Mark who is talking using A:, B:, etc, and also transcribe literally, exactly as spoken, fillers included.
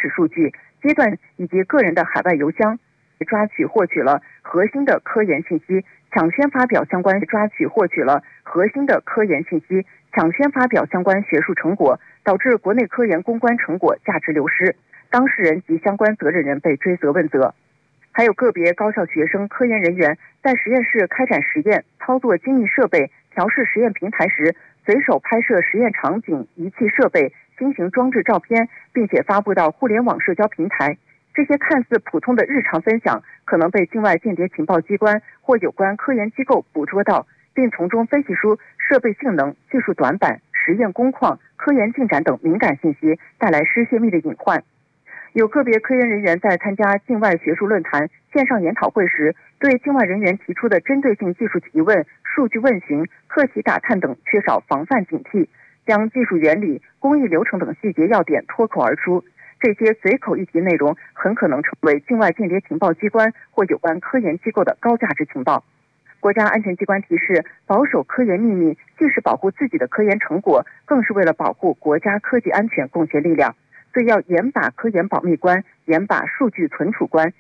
A: 始数据、阶段以及个人的海外邮箱，抓取获取了核心的科研信息，抢先发表相关抓取获取了核心的科研信息，抢先发表相关学术成果，导致国内科研攻关成果价值流失，当事人及相关责任人被追责问责。还有个别高校学生、科研人员在实验室开展实验、操作精密设备、调试实验平台时，随手拍摄实验场景、仪器设备、新型装置照片，并且发布到互联网社交平台。这些看似普通的日常分享，可能被境外间谍情报机关或有关科研机构捕捉到，并从中分析出设备性能、技术短板、实验工况、科研进展等敏感信息，带来失泄密的隐患。有个别科研人员在参加境外学术论坛、线上研讨会时，对境外人员提出的针对性技术提问、数据问询、课题打探等缺少防范警惕，将技术原理、工艺流程等细节要点脱口而出。这些随口一提内容很可能成为境外间谍情报机关或有关科研机构的高价值情报。国家安全机关提示，保守科研秘密既是保护自己的科研成果，更是为了保护国家科技安全贡献力量，所以要严把科研保密关，严把数据存储关，